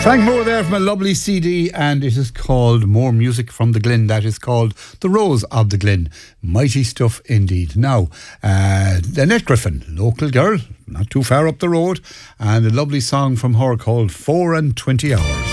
Frank Moore there from a lovely CD, and it is called More Music from the Glen. That is called The Rose of the Glen. Mighty stuff indeed. Now, Annette Griffin, local girl, not too far up the road, and a lovely song from her called 4 and 20 Hours.